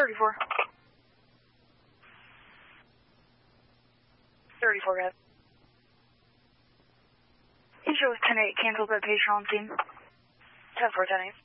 34. 34, guys. Intro with 10-8, canceled by patient on scene. 10-4, 10-8.